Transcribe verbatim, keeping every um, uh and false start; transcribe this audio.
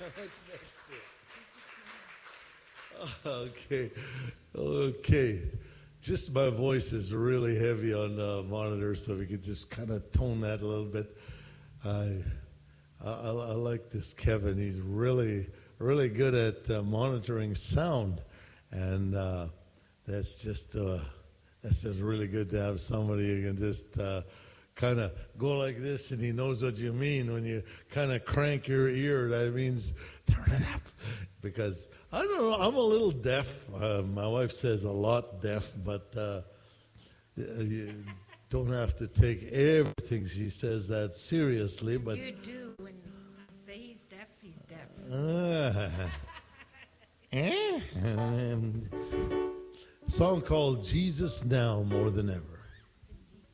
Okay, okay. Just my voice is really heavy on the monitor, so we could just kind of tone that a little bit. I, I, I like this Kevin. He's really, really good at uh, monitoring sound, and uh, that's just uh, that's just really good to have somebody who can just uh, kind of go like this, and he knows what you mean when you kind of crank your ear. That means turn it up, because I don't know. I'm a little deaf. Uh, my wife says a lot deaf, but uh, you don't have to take everything she says that seriously. But you do. When I say he's deaf, he's deaf. Uh, um, song called "Jesus Now More Than Ever."